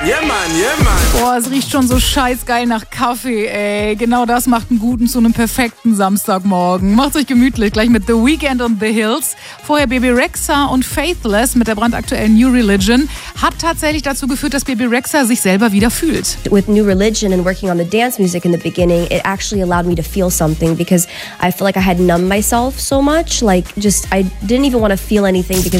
Yeah, man, yeah, man. Boah, es riecht schon so scheißgeil nach Kaffee, ey. Genau das macht einen guten zu einem perfekten Samstagmorgen. Macht's euch gemütlich, gleich mit The Weeknd und The Hills. Vorher Bebe Rexha und Faithless mit der brandaktuellen New Religion. Hat tatsächlich dazu geführt, dass Bebe Rexha sich selber wieder fühlt. With New Religion and working on the dance music in the beginning, it actually allowed me to feel something because I feel like I had numbed myself so much. Like, just, I didn't even want to feel anything because